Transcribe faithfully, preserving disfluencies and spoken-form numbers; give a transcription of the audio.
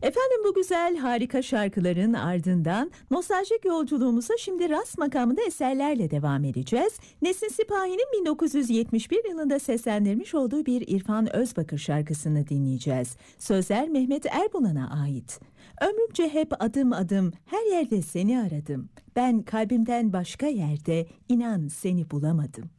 Efendim bu güzel harika şarkıların ardından nostaljik yolculuğumuza şimdi Rast makamında eserlerle devam edeceğiz. Nesin Sipahi'nin bin dokuz yüz yetmiş bir yılında seslendirmiş olduğu bir İrfan Özbakır şarkısını dinleyeceğiz. Sözler Mehmet Erbulan'a ait. Ömrümce hep adım adım her yerde seni aradım. Ben kalbimden başka yerde inan seni bulamadım.